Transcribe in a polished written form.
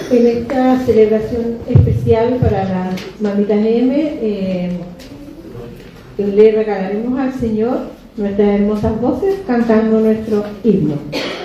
En esta celebración especial para las Mamitas M, le regalaremos al Señor nuestras hermosas voces cantando nuestro himno.